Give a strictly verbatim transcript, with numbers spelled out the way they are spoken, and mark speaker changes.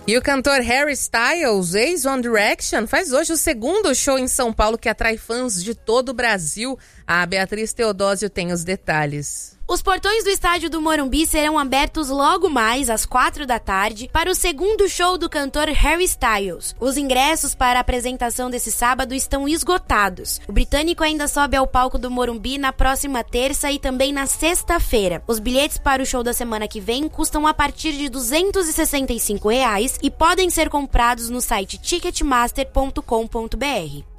Speaker 1: E o cantor Harry Styles, ex-One Direction, faz hoje o segundo show em São Paulo que atrai fãs de todo o Brasil. A Beatriz Teodósio tem os detalhes.
Speaker 2: Os portões do estádio do Morumbi serão abertos logo mais, às quatro da tarde, para o segundo show do cantor Harry Styles. Os ingressos para a apresentação desse sábado estão esgotados. O britânico ainda sobe ao palco do Morumbi na próxima terça e também na sexta-feira. Os bilhetes para o show da semana que vem custam a partir de duzentos e sessenta e cinco reais e podem ser comprados no site ticketmaster ponto com ponto b r.